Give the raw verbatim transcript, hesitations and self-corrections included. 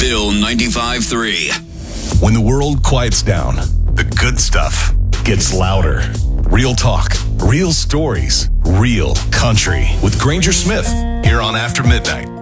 Bill ninety-five three. When the world quiets down, the good stuff gets louder. Real talk, real stories, real country. With Granger Smith, here on After Midnight.